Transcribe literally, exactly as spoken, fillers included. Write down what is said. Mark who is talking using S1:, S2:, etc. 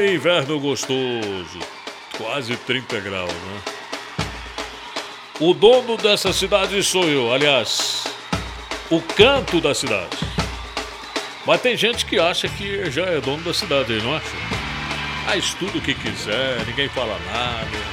S1: Que inverno gostoso. Quase trinta graus, né? O dono dessa cidade sou eu, aliás, o canto da cidade. Mas tem gente que acha que já é dono da cidade, não acha? Faz tudo o que quiser, ninguém fala nada.